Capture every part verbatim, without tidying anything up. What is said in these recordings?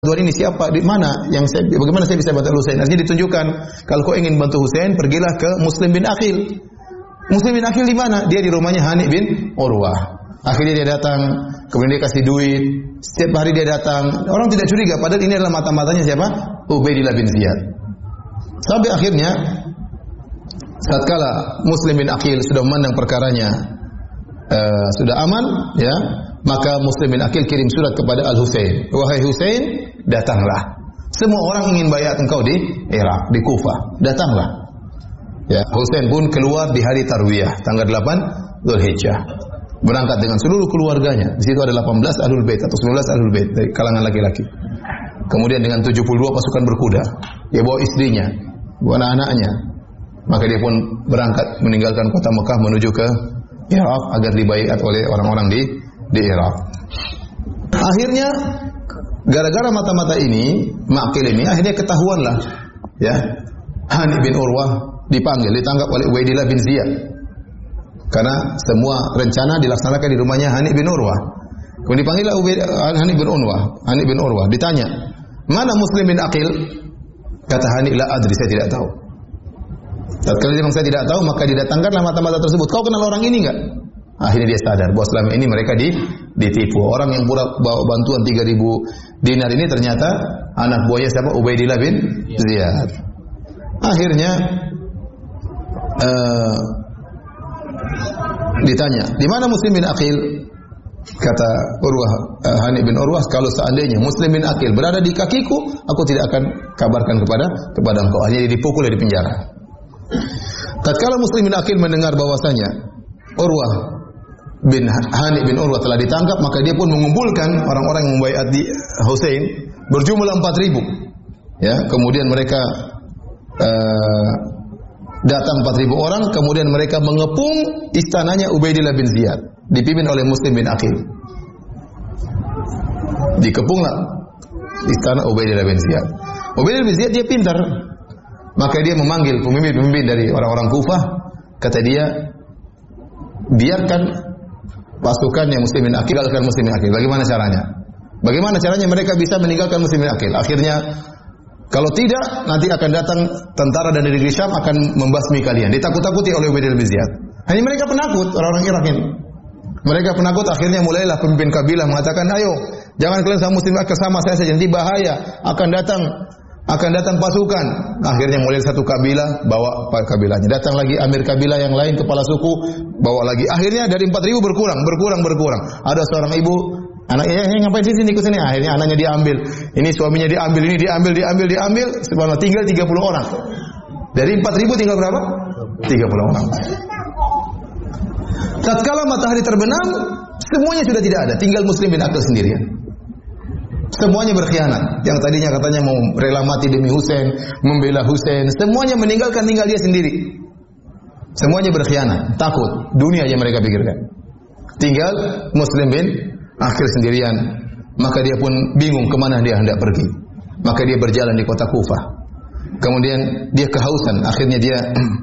Tuhan ini siapa, di mana yang saya, bagaimana saya bisa bantu Husain? Artinya ditunjukkan, kalau kau ingin bantu Husain, pergilah ke Muslim bin Aqil. Muslim bin Aqil di mana? Dia di rumahnya Hani bin Urwah. Akhirnya dia datang, kemudian dia kasih duit. Setiap hari dia datang. Orang tidak curiga, padahal ini adalah mata-matanya siapa? Ubaidillah bin Ziyad. Sampai akhirnya, saat kala Muslim bin Aqil sudah memandang perkaranya uh, sudah aman, ya, maka Muslim bin Aqil kirim surat kepada Al-Husain. Wahai Husain, datanglah. Semua orang ingin bayat engkau di Irak, di Kufah. Datanglah. Ya, Husain pun keluar di hari Tarwiyah, tanggal delapan Dzulhijjah. Berangkat dengan seluruh keluarganya. Di situ ada delapan belas Ahlul Bait atau sembilan belas Ahlul Bait dari kalangan laki-laki. Kemudian dengan tujuh puluh dua pasukan berkuda. Dia bawa istrinya, bawa anak-anaknya. Maka dia pun berangkat meninggalkan kota Mekah menuju ke Irak agar dibaiat oleh orang-orang di di Irak. Akhirnya gara-gara mata-mata ini, Maqil ini akhirnya ketahuanlah, ya, Hani bin Urwah dipanggil, ditangkap oleh Ubaidillah bin Ziyad. Karena semua rencana dilaksanakan di rumahnya Hani bin Urwah. Kemudian dipanggillah Hani bin Urwah, Hani bin Urwah ditanya, "Mana Muslim bin Aqil?" Kata Hani, "La adri, saya tidak tahu." Tatkala dia memang saya tidak tahu, maka didatangkanlah mata-mata tersebut. "Kau kenal orang ini enggak?" Akhirnya dia sadar bahwa selama ini mereka di, ditipu. Orang yang pura bawa bantuan tiga ribu dinar ini ternyata anak buahnya siapa? Ubaidillah bin Ziyad. Akhirnya uh, ditanya, "Di mana Muslim bin Aqil?" Kata Urwah, uh, Hani bin Urwah, "Kalau seandainya Muslim bin Aqil berada di kakiku, aku tidak akan kabarkan kepada kepada engkau." Akhirnya dia dipukul di penjara. Tatkala Muslim bin Aqil mendengar bahwasanya Urwah bin Hani bin Urwah telah ditangkap, maka dia pun mengumpulkan orang-orang yang membaiat di Husain berjumlah empat ribu. Ya, kemudian mereka uh, datang empat ribu orang, kemudian mereka mengepung istananya Ubaidillah bin Ziyad, dipimpin oleh Muslim bin Aqil. Dikepunglah istana Ubaidillah bin Ziyad. Ubaidillah bin Ziyad dia pintar, maka dia memanggil pemimpin-pemimpin dari orang-orang Kufah. Kata dia, biarkan pasukannya Muslim bin Aqil meninggalkan Muslim bin Aqil. Bagaimana caranya? Bagaimana caranya mereka bisa meninggalkan Muslim bin Aqil? Akhirnya, kalau tidak, nanti akan datang tentara dari negeri Syam akan membasmi kalian. Ditakut-takuti oleh Ubaidillah bin Ziyad. Hanya mereka penakut, orang-orang Irak ini. Mereka penakut, akhirnya mulailah pemimpin kabilah mengatakan, "Ayo, jangan kalian sama Muslim Aqil, sama saya saja, nanti bahaya. Akan datang akan datang pasukan." Akhirnya mulai satu kabilah bawa kabilahnya. Datang lagi amir kabilah yang lain, kepala suku, bawa lagi. Akhirnya dari empat ribu berkurang, berkurang, berkurang. Ada seorang ibu, anaknya, "Eh, ngapain sini, ikut sini." Akhirnya anaknya diambil. Ini suaminya diambil, ini diambil, diambil, diambil. Subhanallah, tinggal tiga puluh orang. Dari empat ribu tinggal berapa? tiga puluh orang. Tatkala matahari terbenam, semuanya sudah tidak ada, tinggal Muslim bin Aqil sendirian. Semuanya berkhianat. Yang tadinya katanya mau rela mati demi Husain, membela Husain, semuanya meninggalkan, tinggal dia sendiri. Semuanya berkhianat, takut. Dunia yang mereka pikirkan. Tinggal Muslim bin Aqil sendirian. Maka dia pun bingung kemana dia hendak pergi. Maka dia berjalan di kota Kufah. Kemudian dia kehausan. Akhirnya dia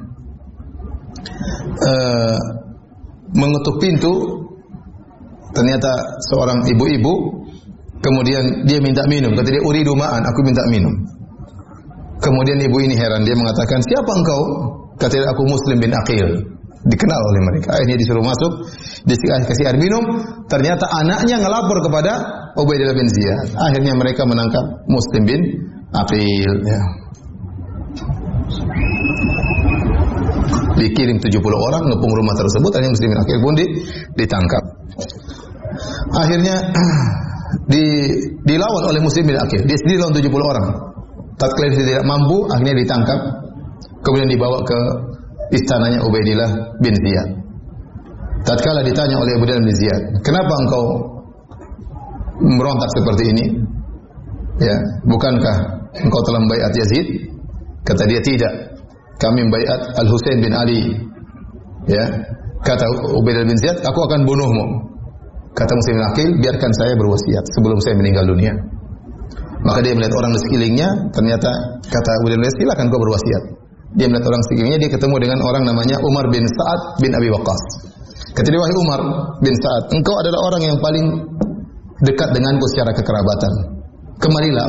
uh, mengetuk pintu. Ternyata seorang ibu-ibu. Kemudian dia minta minum. Kata dia, "Uridu ma'an, aku minta minum." Kemudian ibu ini heran. Dia mengatakan, "Siapa engkau?" Kata dia, "Aku Muslim bin Aqil." Dikenal oleh mereka. Akhirnya disuruh masuk, dikasih air minum. Ternyata anaknya ngelapor kepada Ubaidillah bin Ziyad. Akhirnya mereka menangkap Muslim bin Aqil. Ya. Dikirim tujuh puluh orang ngepung rumah tersebut. Akhirnya Muslim bin Aqil pun ditangkap. Akhirnya di, dilawan oleh Muslim bin Aqil. Dia sendiri lawan tujuh puluh orang. Tatkala dia tidak mampu, akhirnya ditangkap. Kemudian dibawa ke istananya Ubaidillah bin Ziyad. Tatkala ditanya oleh Ubaidillah bin Ziyad, "Kenapa engkau memberontak seperti ini? Ya, bukankah engkau telah membaiat Yazid?" Kata dia, "Tidak. Kami membaiat Al-Husain bin Ali." Ya. Kata Ubaidillah bin Ziyad, "Aku akan bunuhmu." Kata Muslim bin Aqil, "Biarkan saya berwasiat sebelum saya meninggal dunia." Maka dia melihat orang di sekelilingnya, ternyata kata Ubaidillah, "Silakan kau berwasiat." Dia melihat orang sekelilingnya, dia ketemu dengan orang namanya Umar bin Sa'ad bin Abi Waqqas. Kata dia, "Wahai Umar bin Sa'ad, engkau adalah orang yang paling dekat denganku secara kekerabatan. Kemarilah